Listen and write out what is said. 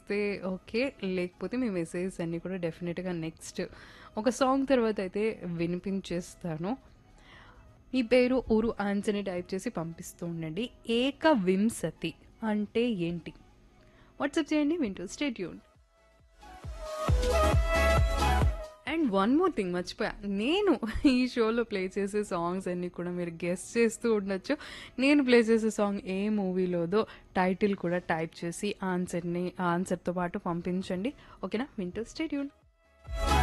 చేస్తే ఓకే. లేకపోతే మీ మెసేజెస్ అన్నీ కూడా డెఫినిట్‌గా నెక్స్ట్ ఒక సాంగ్ తర్వాత అయితే వినిపించేస్తాను. మీ పేరు, ఊరు, ఆన్సర్‌ని టైప్ చేసి పంపిస్తూ ఉండండి. ఏకవింశతి అంటే ఏంటి? వాట్సాప్ చేయండి. వింటూ stay tuned. And one more thing మర్చిపోయా. నేను ఈ షోలో ప్లే చేసే సాంగ్స్ అన్నీ కూడా మీరు గెస్ చేస్తూ ఉండొచ్చు. నేను ప్లే చేసే సాంగ్ ఏ మూవీలోదో టైటిల్ కూడా టైప్ చేసి ఆన్సర్‌తో పాటు పంపించండి. ఓకేనా? వింటూ స్టే ట్యూన్డ్.